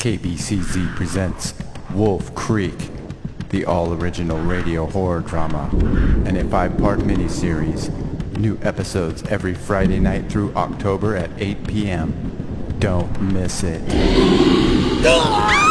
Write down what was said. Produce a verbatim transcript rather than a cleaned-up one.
K B C Z presents Wolf Creek, the all-original radio horror drama, and a five-part miniseries. New episodes every Friday night through October at eight p.m. Don't miss it.